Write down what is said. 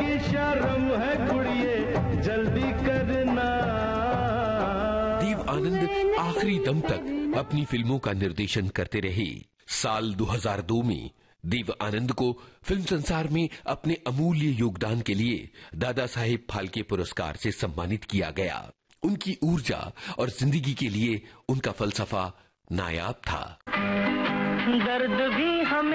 की शर्म है कुड़िए, जल्दी करना। देव आनंद आखिरी दम तक अपनी फिल्मों का निर्देशन करते रहे। साल 2002 में देव आनंद को फिल्म संसार में अपने अमूल्य योगदान के लिए दादा साहेब फाल्के पुरस्कार से सम्मानित किया गया। उनकी ऊर्जा और जिंदगी के लिए उनका फलसफा नायाब था। दर्द भी हमें